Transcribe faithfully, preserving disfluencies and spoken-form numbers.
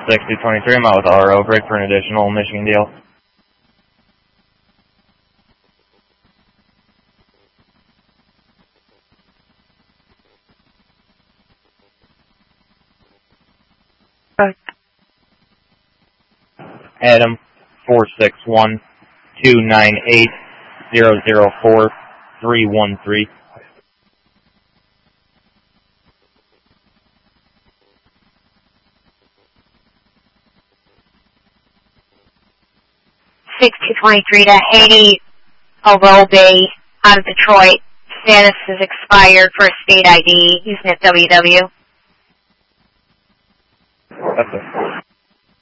six two twenty-three, I'm out with R O. Break for an additional Michigan deal. Right. Adam, four six one, two nine eight, zero zero four, three one three. six two twenty-three to Haiti, Arobe, out of Detroit. Status is expired for a state I D. Using it W W. That's it.